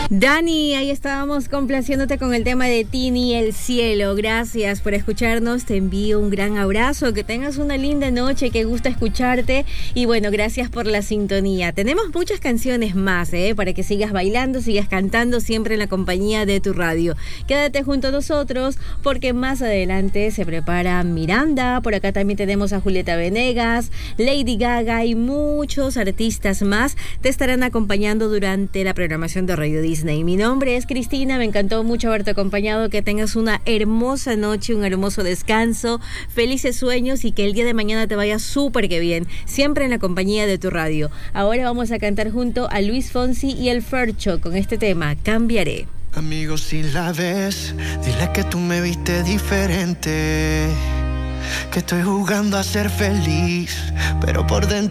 Dani, ahí estábamos complaciéndote con el tema de Tini, El Cielo. Gracias por escucharnos, te envío un gran abrazo, que tengas una linda noche, que gusta escucharte y bueno, gracias por la sintonía. Tenemos muchas canciones más, para que sigas bailando, sigas cantando siempre en la compañía de tu radio. Quédate junto a nosotros porque más adelante se prepara Miranda, por acá también tenemos a Julieta Venegas, Lady Gaga y muchos artistas más te estarán acompañando durante la programación de Radio Disney. Mi nombre es Cristina, me encantó mucho haberte acompañado, que tengas una hermosa noche, un hermoso descanso, felices sueños y que el día de mañana te vaya súper que bien, siempre en la compañía de tu radio. Ahora vamos a cantar junto a Luis Fonsi y el Fercho con este tema, Cambiaré. Amigo, si la ves, dile que tú me viste diferente, que estoy jugando a ser feliz, pero por dentro